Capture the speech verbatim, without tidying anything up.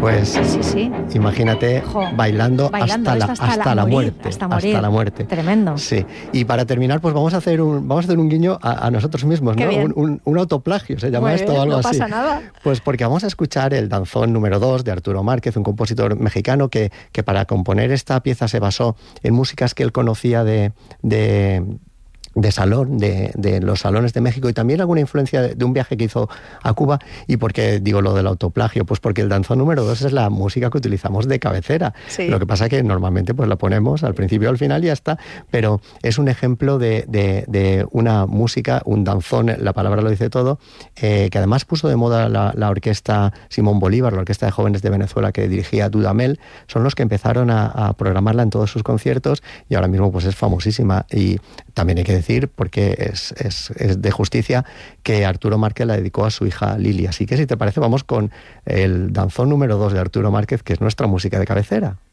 Pues sí, sí. imagínate Jo, bailando, bailando hasta, la, hasta, hasta la, la morir, muerte. Hasta morir. Hasta la muerte. Tremendo. Sí. Y para terminar, pues vamos a hacer un, vamos a hacer un guiño a, a nosotros mismos, Qué ¿no? bien. Un, un, un autoplagio, se llama Muy esto bien, o algo no así. pasa nada. Pues porque vamos a escuchar el danzón número dos de Arturo Márquez, un compositor mexicano que, que para componer esta pieza se basó en músicas que él conocía de... de de salón, de, de los salones de México, y también alguna influencia de, de un viaje que hizo a Cuba. ¿Y por qué digo lo del autoplagio? Pues porque el danzón número dos es la música que utilizamos de cabecera. Sí. Lo que pasa que normalmente pues la ponemos al principio o al final y ya está, pero es un ejemplo de, de, de una música, un danzón, la palabra lo dice todo, eh, que además puso de moda la, la orquesta Simón Bolívar, la orquesta de jóvenes de Venezuela que dirigía Dudamel. Son los que empezaron a, a programarla en todos sus conciertos y ahora mismo pues es famosísima. Y también hay que decir, porque es, es, es de justicia, que Arturo Márquez la dedicó a su hija Lili. Así que si te parece, vamos con el danzón número dos de Arturo Márquez, que es nuestra música de cabecera.